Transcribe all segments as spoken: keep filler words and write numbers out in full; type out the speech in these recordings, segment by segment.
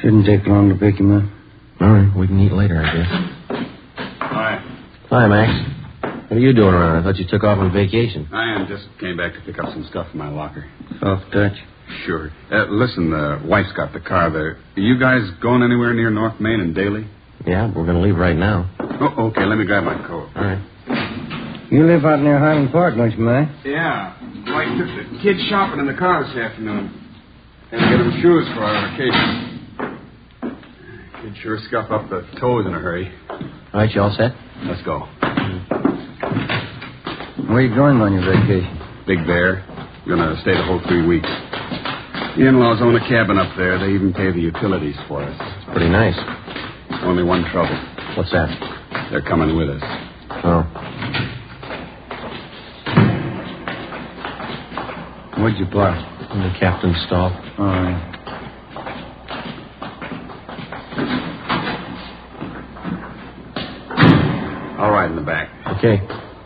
Shouldn't take long to pick him up. All right, we can eat later, I guess. Hi. Hi, Max. What are you doing around? I thought you took off on vacation. I am. Just came back to pick up some stuff in my locker. Soft touch. Sure. Uh, listen, the wife's got the car there. Are you guys going anywhere near North Main and Daly? Yeah, we're going to leave right now. Oh, okay. Let me grab my coat. All right. You live out near Highland Park, don't you, Max? Yeah. Wife took the kids shopping in the car this afternoon. And get them shoes for our vacation. Kids sure scuff up the toes in a hurry. All right, you all set? Let's go. Where are you going on your vacation? Big Bear. We're going to stay the whole three weeks. The in-laws own a cabin up there. They even pay the utilities for us. It's pretty nice. Only one trouble. What's that? They're coming with us. Oh. Where'd you park? In the captain's stall. All right. All right, in the back. Okay.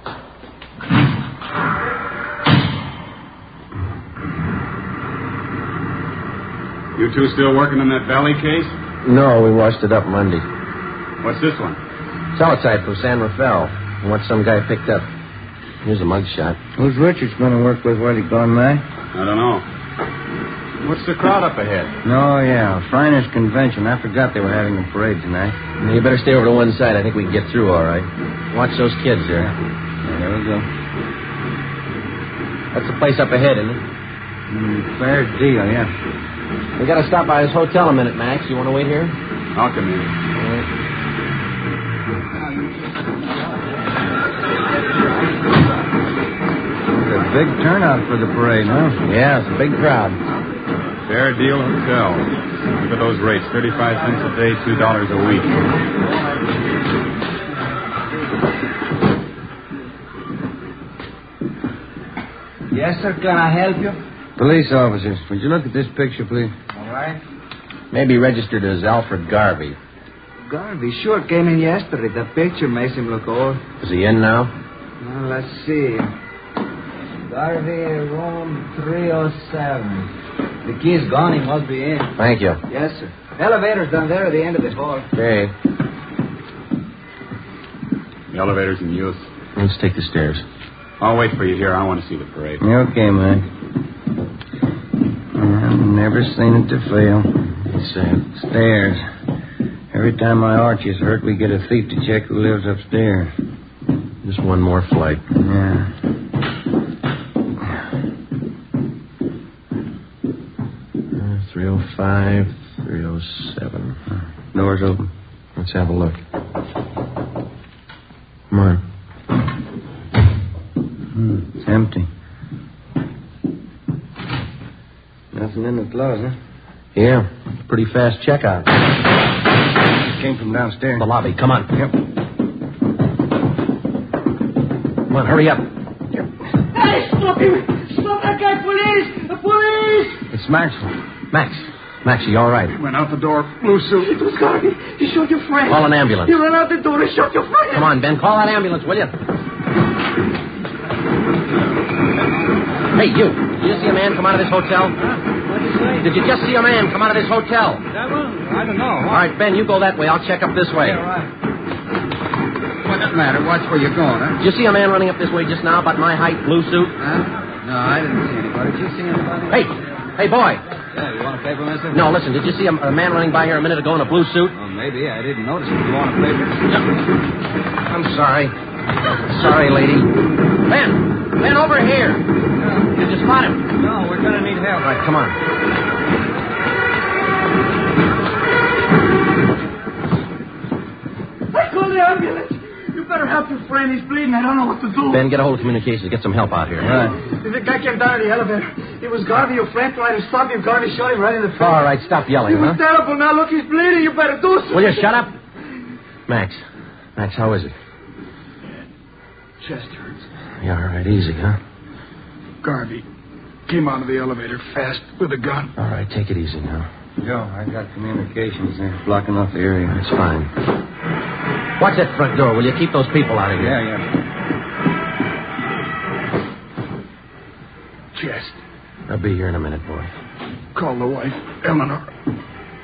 You two still working on that Valley case? No, we washed it up Monday. What's this one? Cellotype from San Rafael. What some guy picked up. Here's a mugshot. Who's Richards going to work with while he's gone, Max? I don't know. What's the crowd up ahead? Oh, yeah. Shriners Convention. I forgot they were having a parade tonight. You better stay over to one side. I think we can get through all right. Watch those kids there. Yeah, there we go. That's the place up ahead, isn't it? Mm, fair deal, yeah. We got to stop by his hotel a minute, Max. You want to wait here? I'll come in. All right. It's a big turnout for the parade, huh? Yeah, it's a big crowd. Fair Deal Hotel. Look at those rates. thirty-five cents a day, two dollars a week. Yes, sir. Can I help you? Police officers, would you look at this picture, please? All right. Maybe registered as Alfred Garvey. Garvey sure came in yesterday. The picture makes him look old. Is he in now? Well, let's see. Garvey, room three oh seven. The key's gone. He must be in. Thank you. Yes, sir. Elevator's down there at the end of the hall. Okay. The elevator's in use. Let's take the stairs. I'll wait for you here. I want to see the parade. Okay, Max. I've never seen it to fail. Let's see. Stairs. Every time my arch is hurt, we get a thief to check who lives upstairs. Just one more flight. Yeah. Uh, three oh five, three oh seven. Door's open. Let's have a look. Come on. Hmm, it's empty. Nothing in the closet. Yeah, pretty fast checkout. Came from downstairs. The lobby. Come on. Yep. Come on, hurry up. Hey, stop him! Stop that guy! Police! The police! It's Max. Max. Max, are you all right? Went out the door, blue suit. It was Garvey. He shot your friend. Call an ambulance. He ran out the door and shot your friend. Come on, Ben. Call that ambulance, will you? Hey, you. Did you see a man come out of this hotel? What'd you say? Did you just see a man come out of this hotel? That one? I don't know. All right, Ben, you go that way. I'll check up this way. Yeah, right. What doesn't matter? Watch where you're going, huh? Did you see a man running up this way just now, about my height, blue suit? Huh? No, I didn't see anybody. Did you see anybody? Hey, hey, boy. Yeah, you want a paper, mister? No, listen, did you see a, a man running by here a minute ago in a blue suit? Oh, maybe. I didn't notice it. You want a paper? I'm sorry. Sorry, lady. Ben! Ben, over here! Did you spot him? No, we're going to need help. All right, come on. I called the ambulance. You better help your friend. He's bleeding. I don't know what to do. Ben, get a hold of communications. Get some help out here. Right. The guy came down to the elevator. It was Garvey. Your friend tried to stop him. Garvey shot him right in the face. All right, stop yelling, It was huh? terrible. Now, look, he's bleeding. You better do something. Will you shut up? Max. Max, how is it? Chest hurts. Yeah, all right, easy, huh? Garvey came out of the elevator fast with a gun. All right, take it easy now. Joe, I got communications there blocking off the area. It's fine. Watch that front door. Will you keep those people out of here? Yeah, yeah. Chest. I'll be here in a minute, boy. Call the wife, Eleanor.